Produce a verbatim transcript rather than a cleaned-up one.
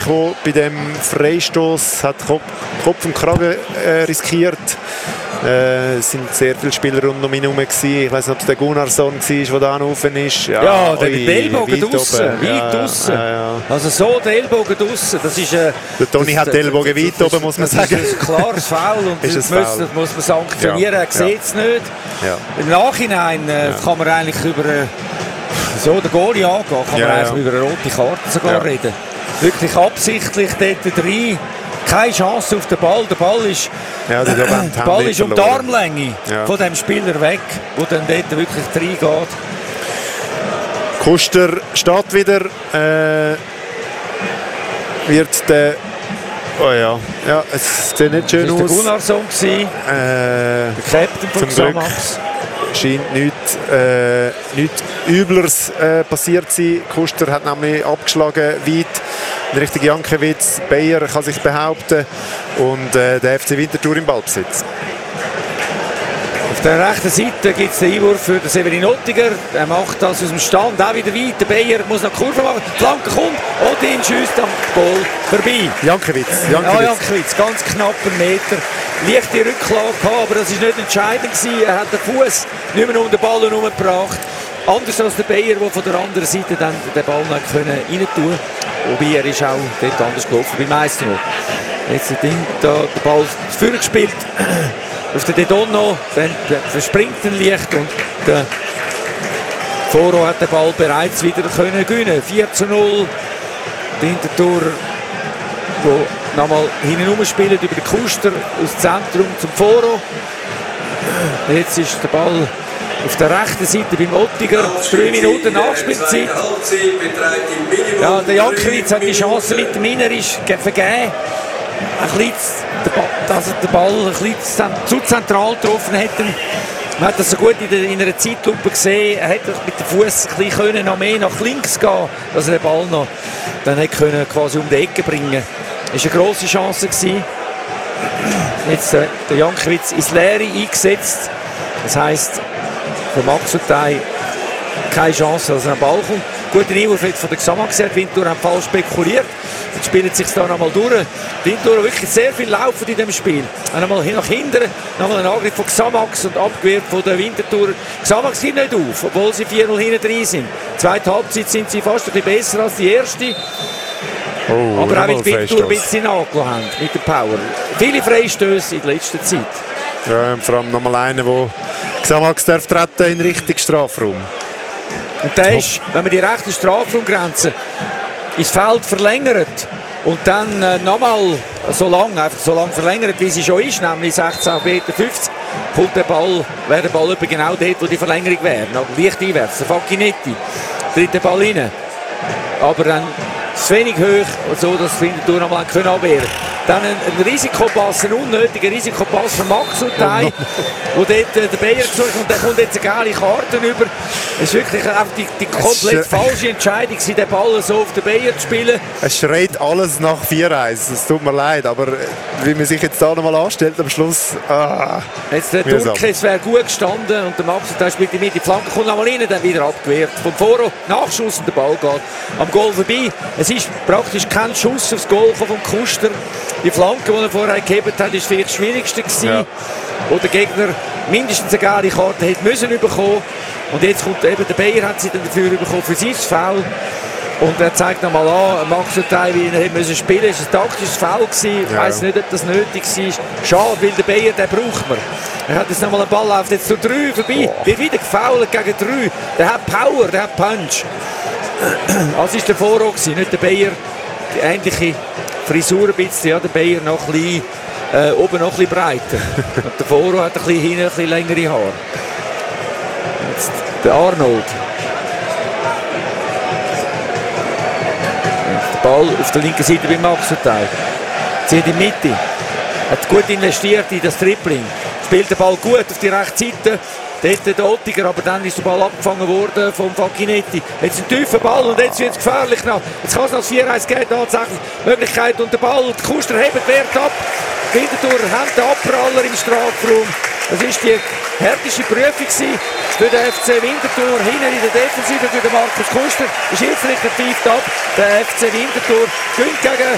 gekommen bei dem Freistoß, hat Kopf, Kopf und Kragen äh, riskiert. Äh, es sind sehr viele Spieler rund um ihn herum gewesen. Ich weiß nicht, ob es der Gunnarsson war, der da offen ist. Ja, ja der mit dem Ellbogen draussen, weit draussen. Ja, ja. Also so der Ellbogen draussen, das ist... Äh, der Toni hat den Ellbogen weit das, oben, muss man sagen. Das ist ein klares Foul und das, das, muss, das muss man sanktionieren, ja. Er sieht es ja. nicht. Ja. Im Nachhinein äh, ja. kann man eigentlich über... Äh, so der Goalie angehen, kann man ja, eigentlich ja. über eine rote Karte sogar ja. reden. Wirklich absichtlich dort rein. Keine Chance auf den Ball. Der Ball ist, ja, der Ball ist um die Armlänge ja. von dem Spieler weg, wo dann dort wirklich reingeht. Kuster steht wieder. Äh, wird der... Oh ja, ja, es sieht nicht schön aus. Das war der Gunnarsson, äh, der Captain von Xamax. Scheint nichts, äh, nichts Übleres äh, passiert zu sein. Kuster hat nämlich abgeschlagen weit in Richtung Jankiewicz. Beyer kann sich behaupten und äh, der F C Winterthur im Ballbesitz. Auf der rechten Seite gibt es den Einwurf für den Severin Ottiger. Er macht das aus dem Stand auch wieder weit. Der Bayer muss noch Kurve machen. Die Flanke kommt. Odin schießt am Goal vorbei. Jankiewicz. Jankiewicz. Ja, Jankiewicz. Ganz knapp einen Meter. Leichte Rücklage gehabt, aber das war nicht entscheidend gewesen. Er hat den Fuß nicht mehr um den Ball herumgebracht. Anders als der Bayer, der von der anderen Seite dann den Ball noch rein tun konnte. Wobei er ist auch dort anders gelaufen beim Meister. Jetzt hat da der Ball vorne gespielt. Auf den Dedonno, dann verspringt er leicht und der Foro hat den Ball bereits wieder können gewinnen. vier zu null. Die Winterthur, die nochmal hinten spielen über den Kuster aus dem Zentrum zum Foro. Jetzt ist der Ball auf der rechten Seite beim Ottiger. Drei Minuten Nachspielzeit. Ja, der Jankiewicz hat die Chance mit dem Innerisch vergeben. Ein bisschen, dass er den Ball ein bisschen zu zentral getroffen hätte. Man hat das so gut in, der, in einer Zeitlupe gesehen. Er hätte mit dem Fuß ein bisschen noch mehr nach links gehen, dass er den Ball noch dann hätte können, quasi um die Ecke bringen. Das war eine grosse Chance gewesen. Jetzt äh, der Jankiewicz ins Leere eingesetzt. Das heisst, für Max Ottay keine Chance, dass er am Ball kommt. Guter Einwurf von der Xamax gesagt, Winterthur haben falsch spekuliert. Jetzt spielt es sich da nochmal durch. Winterthur wirklich sehr viel laufen in diesem Spiel. Einmal nach hinten, nochmal ein Angriff von Xamax und abgewehrt von der Winterthur. Xamax geht nicht auf, obwohl sie vier null hinten drin sind. Zweite Halbzeit sind sie fast ein bisschen besser als die erste. Oh, aber auch mit Winterthur ein bisschen nachgelassen haben, mit der Power. Viele Freistöße in der letzten Zeit. Ja, vor allem nochmal einer, der Xamax darf treten in Richtung Strafraum. Und der ist, wenn man die rechte Strafraumgrenze ins Feld verlängert und dann äh, nochmal so lang, einfach so lang verlängert, wie sie schon ist, nämlich sechzehn Meter fünfzig, kommt der Ball, wäre der Ball genau dort, wo die Verlängerung wäre. Noch leicht einwärts, der Facchinetti, dritte Ball rein. Aber dann zu wenig hoch, so dass die Winterthur nochmal abwehren können. Dann ein, ein Risikopass, ein unnötiger Risikopass von Max Ottay, wo dort äh, der Bayer gesucht und dann kommt jetzt eine geile Karte über. Es ist wirklich einfach die, die komplett falsche Entscheidung, den Ball so auf den Bayer zu spielen. Es schreit alles nach vier eins, es tut mir leid, aber wie man sich jetzt da nochmal anstellt am Schluss, ah, jetzt der Turkes wäre gut gestanden und der Max Ottay spielt die Mitte, die Flanke kommt nochmal rein, dann wieder abgewehrt. Vom Foro, Nachschuss und der Ball geht am Goal vorbei. Es ist praktisch kein Schuss aufs Goal vom Kuster. Die Flanke, die er vorher gegeben hat, war vielleicht das Schwierigste gewesen, ja. wo der Gegner mindestens eine gelbe Karte hätte müssen bekommen. Und jetzt kommt eben der Bayer, hat sie dann dafür bekommen für sein Foul. Und er zeigt nochmal an, Max Ottay, wie er müssen spielen. Es war ein taktisches Foul gewesen. Ich ja. weiss nicht, ob das nötig war. Schade, weil der Bayer, den braucht man. Er hat jetzt nochmal einen Ball auf, jetzt zu drei vorbei. Oh. Wird wieder gefoult gegen drei. Der hat Power, der hat Punch. Also ist der Foro gewesen, nicht der Bayer. Die ähnliche Frisur ein bisschen, ja, der Bayer noch ein bisschen, äh, oben noch ein bisschen breiter. Und der Foro hat ein bisschen hinten ein bisschen längere Haare. Jetzt der Arnold. Und der Ball auf der linken Seite bei Max Ottay. Zieht in die Mitte. Hat gut investiert in das Tripling. Spielt den Ball gut auf die rechte Seite. Dort der Ottiger, aber dann ist der Ball abgefangen worden vom Facchinetti. Jetzt ein tiefer Ball und jetzt wird es gefährlich. Jetzt kann es noch das vier eins geben, tatsächlich Möglichkeit und der Ball, der Kuster hebt Wert ab. Winterthur hat den Abpraller im Strafraum. Das war die härteste Prüfung für den F C Winterthur. Hinten in der Defensive für den Markus Kuster. Der Schiedsrichter pfeift ab. Der F C Winterthur gewinnt gegen